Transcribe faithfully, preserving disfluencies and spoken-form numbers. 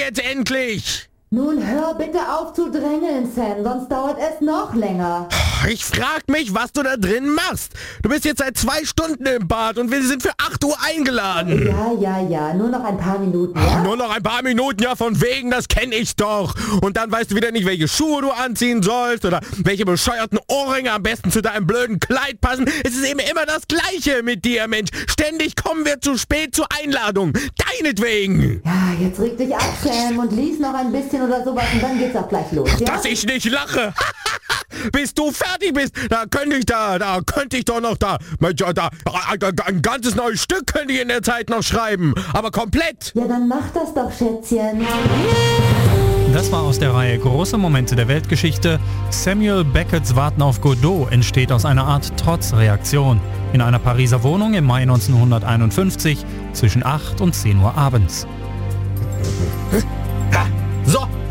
jetzt endlich! Nun hör bitte auf zu drängeln, Sam, sonst dauert es noch länger. Ich frag mich, was du da drin machst. Du bist jetzt seit zwei Stunden im Bad und wir sind für acht Uhr eingeladen. Ja, ja, ja, nur noch ein paar Minuten, ja? Ach, nur noch ein paar Minuten, ja, von wegen, das kenne ich doch. Und dann weißt du wieder nicht, welche Schuhe du anziehen sollst oder welche bescheuerten Ohrringe am besten zu deinem blöden Kleid passen. Es ist eben immer das Gleiche mit dir, Mensch. Ständig kommen wir zu spät zur Einladung. Deinetwegen. Ja, jetzt reg dich ab, Sam, und lies noch ein bisschen oder sowas und dann geht's auch gleich los, ja? Dass ich nicht lache. Bis du fertig bist, da könnte ich da, da könnte ich doch noch da, da, da, ein ganzes neues Stück könnte ich in der Zeit noch schreiben, aber komplett. Ja, dann mach das doch, Schätzchen. Das war aus der Reihe Große Momente der Weltgeschichte. Samuel Becketts Warten auf Godot entsteht aus einer Art Trotzreaktion in einer Pariser Wohnung im Mai neunzehnhunderteinundfünfzig zwischen acht und zehn Uhr abends. So,